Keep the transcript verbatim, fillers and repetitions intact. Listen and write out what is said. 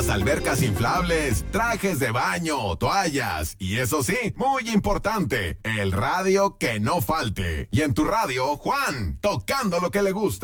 albercas inflables, trajes de baño, toallas y eso sí, muy importante, el radio que no falte. Y en tu radio, Juan, tocando lo que le gusta.